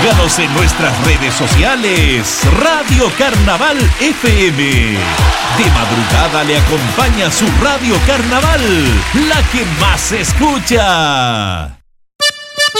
Síganos en nuestras redes sociales. Radio Carnaval FM. De madrugada le acompaña su Radio Carnaval, la que más se escucha.